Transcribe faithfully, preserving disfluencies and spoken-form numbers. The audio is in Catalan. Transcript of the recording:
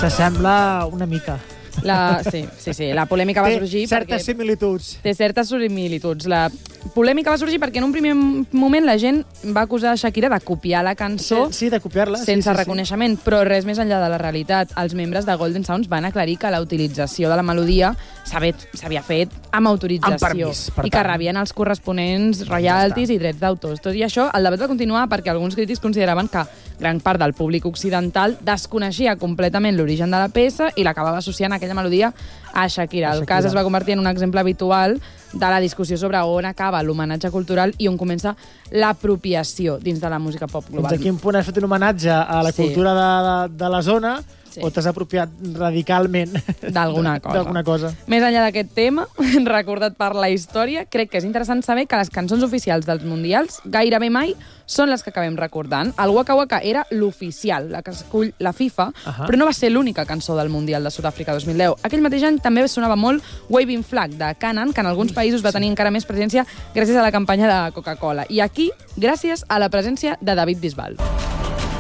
S'assembla una mica. La, sí, sí, sí, la polèmica va sorgir té certes perquè... similituds. Té certes similituds. La polèmica va sorgir perquè en un primer moment la gent va acusar Shakira de copiar la cançó sí, sí, de copiar-la, sense sí, sí, reconeixement, sí. Però res més enllà de la realitat. Els membres de Golden Sounds van aclarir que la utilització de la melodia s'havia fet amb autorització amb permís, per i que tant. rebien els corresponents royalties ja i drets d'autors. Tot i això, el debat va continuar perquè alguns crítics consideraven que gran part del públic occidental desconeixia completament l'origen de la peça i l'acabava associant aquella melodia a Shakira. El cas es va convertir en un exemple habitual de la discussió sobre on acaba l'homenatge cultural i on comença l'apropiació dins de la música pop global. Fins a quin punt has fet un homenatge a la Sí. cultura de, de, de la zona Sí. o t'has apropiat radicalment d'alguna cosa. d'alguna cosa. Més enllà d'aquest tema, recordat per la història, crec que és interessant saber que les cançons oficials dels mundials gairebé mai són les que acabem recordant. El Waka Waka era l'oficial, la que escull la FIFA, Ahà. però no va ser l'única cançó del Mundial de Sud-àfrica dos mil deu. Aquell mateix any també sonava molt Waving Flag, de Canaan, que en alguns països va tenir encara més presència gràcies a la campanya de Coca-Cola. I aquí, gràcies a la presència de David Bisbal.